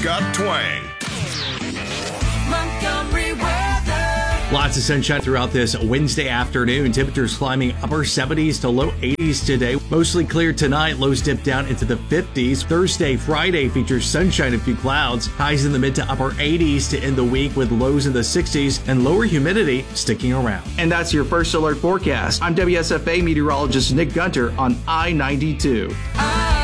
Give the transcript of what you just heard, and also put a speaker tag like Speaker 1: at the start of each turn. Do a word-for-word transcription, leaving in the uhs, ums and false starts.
Speaker 1: got twang.
Speaker 2: Montgomery weather.
Speaker 3: Lots of sunshine throughout this Wednesday afternoon. Temperatures climbing upper seventies to low eighties today. Mostly clear tonight. Lows dip down into the fifties. Thursday, Friday features sunshine and few clouds. Highs in the mid to upper eighties to end the week with lows in the sixties and lower humidity sticking around.
Speaker 4: And that's your First Alert forecast. I'm W S F A meteorologist Nick Gunter on I ninety-two.